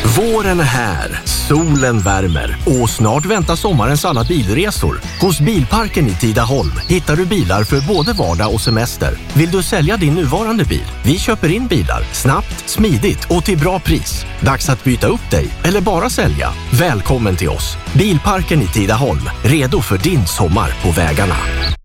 Våren är här, solen värmer och snart väntar sommarens alla bilresor. Hos Bilparken i Tidaholm hittar du bilar för både vardag och semester. Vill du sälja din nuvarande bil? Vi köper in bilar snabbt, smidigt och till bra pris. Dags att byta upp dig eller bara sälja. Välkommen till oss. Bilparken i Tidaholm, redo för din sommar på vägarna.